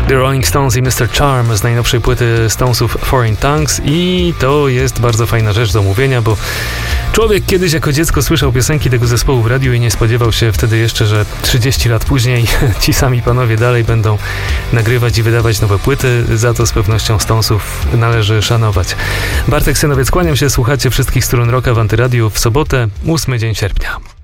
The Rolling Stones i Mr. Charm z najnowszej płyty Stonesów Foreign Tongues i to jest bardzo fajna rzecz do mówienia, bo człowiek kiedyś jako dziecko słyszał piosenki tego zespołu w radiu i nie spodziewał się wtedy jeszcze, że 30 lat później ci sami panowie dalej będą nagrywać i wydawać nowe płyty. Za to z pewnością Stonesów należy szanować. Bartek Synowiec, kłaniam się, słuchacie wszystkich stron rocka w Antyradiu w sobotę, 8 dzień sierpnia.